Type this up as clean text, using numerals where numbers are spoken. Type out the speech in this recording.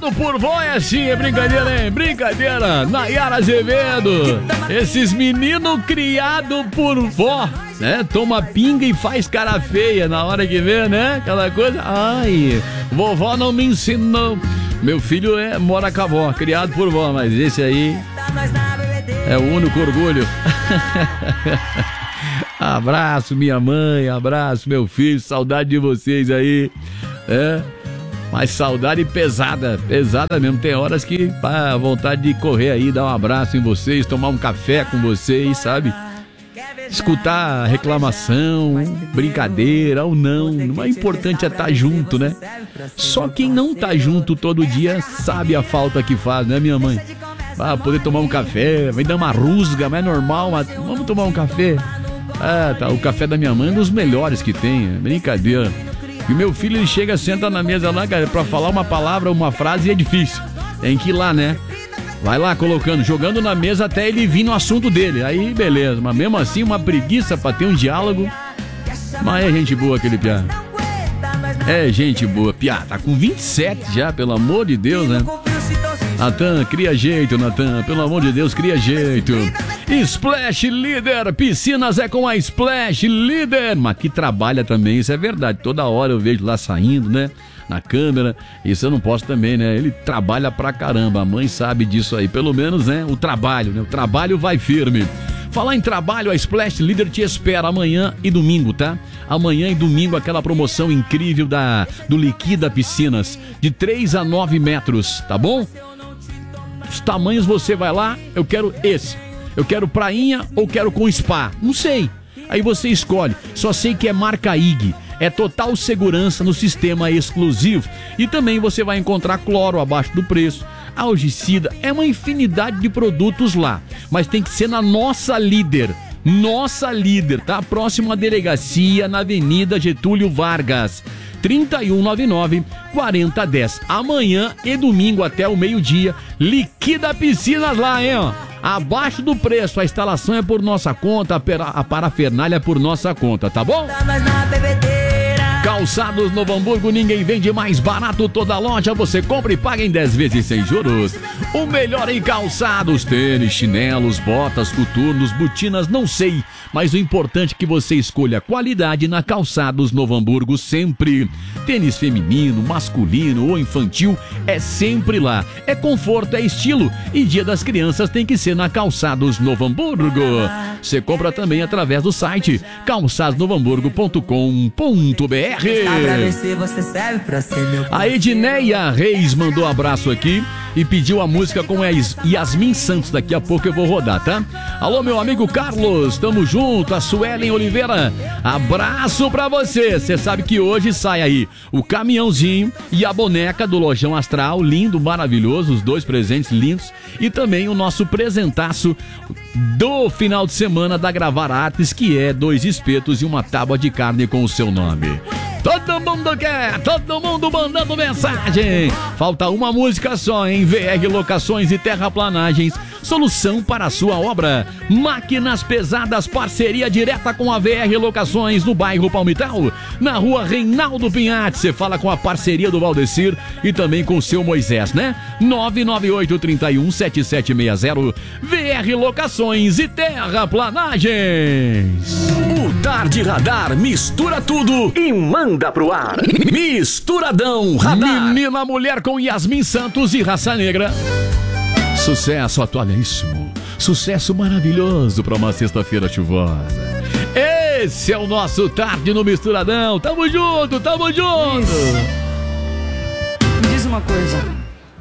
Criado por vó é assim, é brincadeira, hein? Brincadeira. Nayara Azevedo. Esses meninos criados por vó, né? Toma pinga e faz cara feia na hora que vê, né? Aquela coisa. Ai, vovó não me ensinou. Meu filho mora com a vó, criado por vó, mas esse aí é o único orgulho. Abraço minha mãe, abraço meu filho, saudade de vocês aí. Mas saudade pesada mesmo. Tem horas que a vontade de correr aí, dar um abraço em vocês, tomar um café com vocês, sabe? Escutar reclamação, brincadeira ou não. O mais importante é estar junto, né? Só quem não tá junto todo dia sabe a falta que faz, né, minha mãe? Poder tomar um café, vai dar uma rusga, mas é normal, mas vamos tomar um café. Tá, o café da minha mãe é um dos melhores que tem, brincadeira. E o meu filho, ele chega, senta na mesa lá, cara, pra falar uma palavra, uma frase é difícil. Tem que ir lá, né? Vai lá colocando, jogando na mesa até ele vir no assunto dele. Aí, beleza. Mas mesmo assim, uma preguiça pra ter um diálogo. Mas é gente boa aquele piá. É gente boa. Piá, tá com 27 já, pelo amor de Deus, né? Natan, cria jeito, Natan. Pelo amor de Deus, cria jeito. Splash Leader. Piscinas é com a Splash Leader. Mas que trabalha também, isso é verdade. Toda hora eu vejo lá saindo, né? Na câmera, isso eu não posso também, né? Ele trabalha pra caramba, a mãe sabe disso aí, pelo menos, né? O trabalho, né? O trabalho vai firme. Falar em trabalho, a Splash Leader te espera amanhã e domingo, tá? Amanhã e domingo, aquela promoção incrível do Liquida Piscinas, de 3 a 9 metros, tá bom? Os tamanhos você vai lá, eu quero esse. Eu quero prainha ou quero com spa? Não sei. Aí você escolhe. Só sei que é marca IG. É total segurança no sistema exclusivo. E também você vai encontrar cloro abaixo do preço, algicida, é uma infinidade de produtos lá. Mas tem que ser na nossa Líder. Nossa Líder, tá? Próximo à delegacia, na Avenida Getúlio Vargas. 3199-4010. Amanhã e domingo até o meio-dia. Liquida Piscinas lá, hein, ó. Abaixo do preço, a instalação é por nossa conta, a parafernália é por nossa conta, tá bom? Calçados Novo Hamburgo, ninguém vende mais barato, toda loja você compra e paga em 10 vezes sem juros. O melhor em calçados, tênis, chinelos, botas, coturnos, botinas, não sei, mas o importante é que você escolha qualidade na Calçados Novo Hamburgo sempre. Tênis feminino, masculino ou infantil é sempre lá. É conforto, é estilo e Dia das Crianças tem que ser na Calçados Novo Hamburgo. Você compra também através do site calçadosnovohamburgo.com.br. A Edneia Reis mandou um abraço aqui e pediu a música com a Yasmin Santos. Daqui a pouco eu vou rodar, tá? Alô, meu amigo Carlos, tamo junto. A Suelen Oliveira, abraço pra você. Você sabe que hoje sai aí o caminhãozinho e a boneca do Lojão Astral, lindo, maravilhoso, os dois presentes lindos. E também o nosso presentaço do final de semana da Gravar Artes, que é 2 espetos e uma tábua de carne com o seu nome. Todo mundo quer, todo mundo mandando mensagem. Falta uma música só, hein? VR Locações e Terraplanagens, solução para a sua obra. Máquinas pesadas, parceria direta com a VR Locações no bairro Palmital, na rua Reinaldo Pinhatti. Você fala com a parceria do Valdecir e também com o seu Moisés, né? 998-31-7760. VR Locações e Terraplanagens. O Tarde Radar mistura tudo e manda pro ar. Misturadão Radar. Menina Mulher com Yasmin Santos e Raça Negra. Sucesso atualíssimo. Sucesso maravilhoso para uma sexta-feira chuvosa. Esse é o nosso Tarde no Misturadão. Tamo junto, tamo junto. Me diz uma coisa.